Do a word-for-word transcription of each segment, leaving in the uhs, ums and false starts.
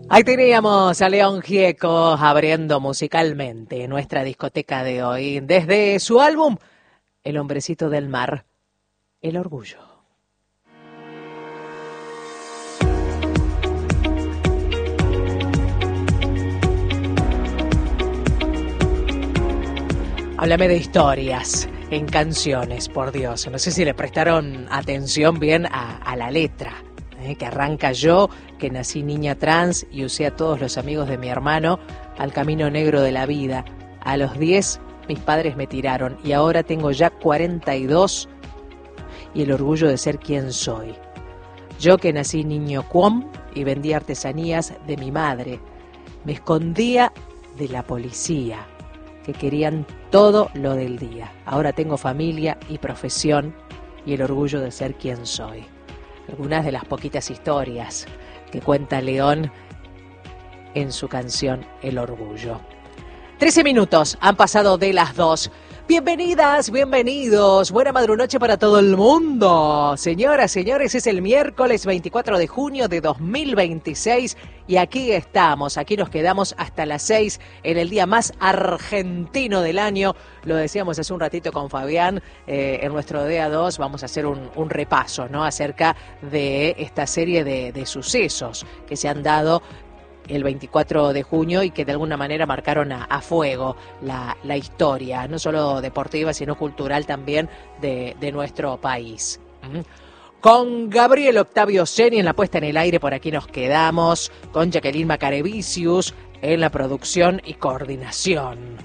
Ahí teníamos a León Gieco abriendo musicalmente nuestra discoteca de hoy desde su álbum El Hombrecito del Mar, El Orgullo. Háblame de historias en canciones, por Dios. No sé si le prestaron atención bien a, a la letra, ¿eh? Que arranca: yo, que nací niña trans y usé a todos los amigos de mi hermano al camino negro de la vida. A los diez mis padres me tiraron y ahora tengo ya cuarenta y dos y el orgullo de ser quien soy. Yo, que nací niño cuom y vendía artesanías de mi madre. Me escondía de la policía, que querían todo lo del día. Ahora tengo familia y profesión y el orgullo de ser quien soy. Algunas de las poquitas historias que cuenta León en su canción El Orgullo. Trece minutos han pasado de las dos. Bienvenidas, bienvenidos. Buena madrunoche para todo el mundo. Señoras, señores, es el miércoles veinticuatro de junio de dos mil veintiséis y aquí estamos, aquí nos quedamos hasta las seis en el día más argentino del año. Lo decíamos hace un ratito con Fabián, eh, en nuestro D A dos vamos a hacer un, un repaso, ¿no?, acerca de esta serie de, de sucesos que se han dado el veinticuatro de junio y que de alguna manera marcaron a, a fuego la, la historia, no solo deportiva, sino cultural también de, de nuestro país. ¿Mm? Con Gabriel Octavio Seni en la puesta en el aire, por aquí nos quedamos, con Jacqueline Macarevicius en la producción y coordinación.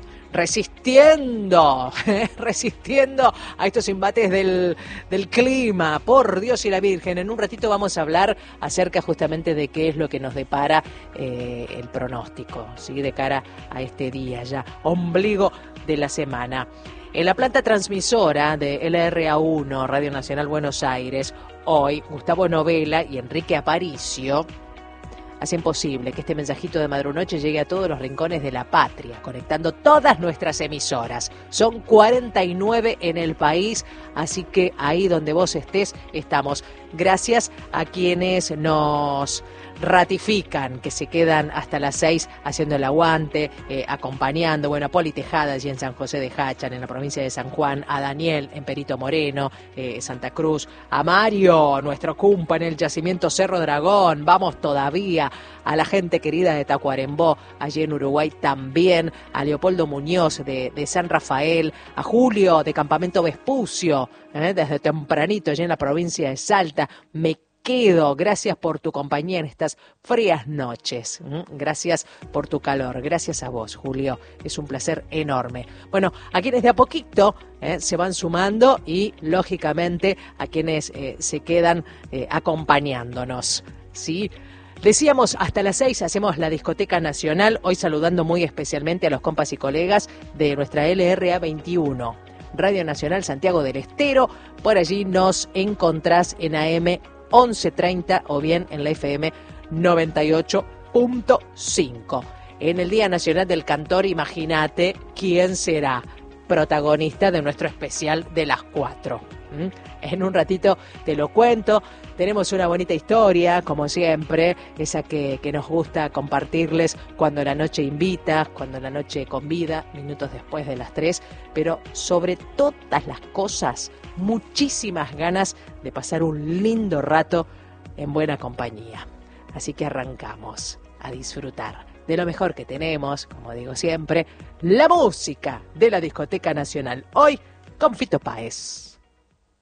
Resistiendo, resistiendo a estos embates del, del clima, por Dios y la Virgen. En un ratito vamos a hablar acerca justamente de qué es lo que nos depara eh, el pronóstico, ¿sí?, de cara a este día ya, ombligo de la semana. En la planta transmisora de L R A uno, Radio Nacional Buenos Aires, hoy Gustavo Novela y Enrique Aparicio hacen posible que este mensajito de madrunoche llegue a todos los rincones de la patria, conectando todas nuestras emisoras. Son cuarenta y nueve en el país, así que ahí donde vos estés, estamos. Gracias a quienes nos ratifican, que se quedan hasta las seis haciendo el aguante, eh, acompañando, bueno, a Poli Tejada allí en San José de Hachan, en la provincia de San Juan, a Daniel en Perito Moreno, eh, Santa Cruz, a Mario, nuestro cumpa en el yacimiento Cerro Dragón, vamos todavía, a la gente querida de Tacuarembó, allí en Uruguay también, a Leopoldo Muñoz de, de San Rafael, a Julio de Campamento Vespucio, eh, desde tempranito allí en la provincia de Salta. Me quedo, gracias por tu compañía en estas frías noches, gracias por tu calor, gracias a vos, Julio, es un placer enorme. Bueno, a quienes de a poquito eh, se van sumando y lógicamente a quienes eh, se quedan eh, acompañándonos, ¿sí? Decíamos, hasta las seis hacemos la discoteca nacional, hoy saludando muy especialmente a los compas y colegas de nuestra L R A veintiuno, Radio Nacional Santiago del Estero. Por allí nos encontrás en A M once treinta o bien en la F M noventa y ocho punto cinco. En el Día Nacional del Cantor, imagínate quién será protagonista de nuestro especial de las cuatro. ¿Mm? En un ratito te lo cuento. Tenemos una bonita historia, como siempre, esa que, que nos gusta compartirles cuando la noche invita, cuando la noche convida, minutos después de las tres, pero sobre todas las cosas, muchísimas ganas de pasar un lindo rato en buena compañía. Así que arrancamos a disfrutar de lo mejor que tenemos, como digo siempre, la música de la Discoteca Nacional. Hoy con Fito Páez.